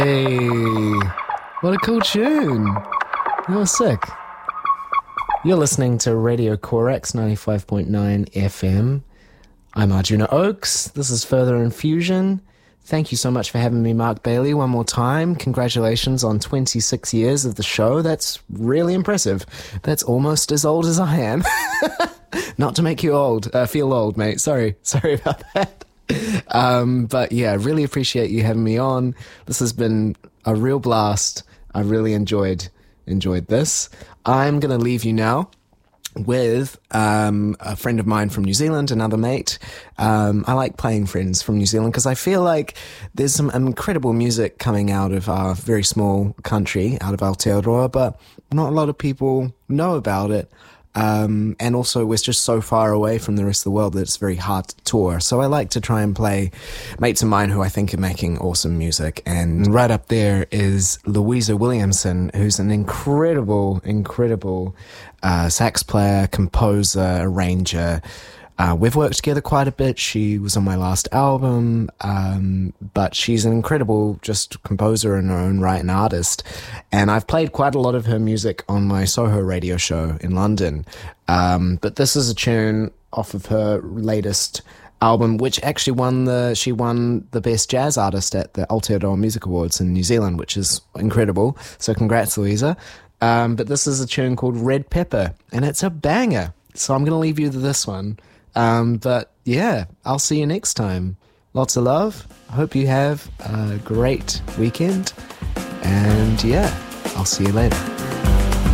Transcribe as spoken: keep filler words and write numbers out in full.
Hey, what a cool tune. That was sick. You're listening to Radio Corax ninety-five point nine F M. I'm Arjuna Oakes. This is Further Infusion. Thank you so much for having me, Mark Bailey, one more time. Congratulations on twenty-six years of the show. That's really impressive. That's almost as old as I am. Not to make you old, uh, feel old, mate. Sorry. Sorry about that. Um, but yeah, really appreciate you having me on. This has been a real blast. I really enjoyed enjoyed this. I'm going to leave you now with um, a friend of mine from New Zealand, another mate. Um, I like playing friends from New Zealand because I feel like there's some incredible music coming out of our very small country, out of Aotearoa, but not a lot of people know about it. Um, and also we're just so far away from the rest of the world that it's very hard to tour. So I like to try and play mates of mine who I think are making awesome music. And right up there is Louisa Williamson, who's an incredible, incredible uh, sax player, composer, arranger. Uh, we've worked together quite a bit. She was on my last album, um, but she's an incredible just composer in her own right and artist. And I've played quite a lot of her music on my Soho radio show in London. Um, but this is a tune off of her latest album, which actually won the, she won the Best Jazz Artist at the Aotearoa Music Awards in New Zealand, which is incredible. So congrats, Louisa. Um, but this is a tune called Red Pepper, and it's a banger. So I'm going to leave you with this one. Um, but yeah, I'll see you next time. Lots of love. I hope you have a great weekend. And yeah, I'll see you later.